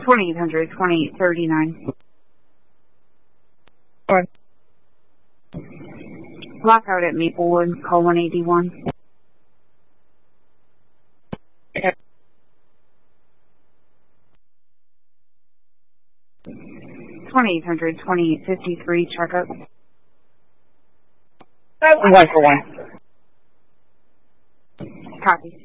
2800, 2839. Or Lockout at Maplewood, call 181. okay. 2800, 2853, checkup. 1 for 1. Copy.